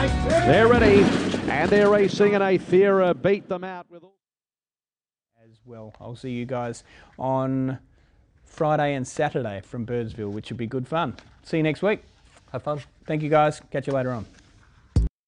They're ready, and they're racing, and Aethera beat them out with all. As well, I'll see you guys on Friday and Saturday from Birdsville, which will be good fun. See you next week. Have fun. Thank you guys. Catch you later on.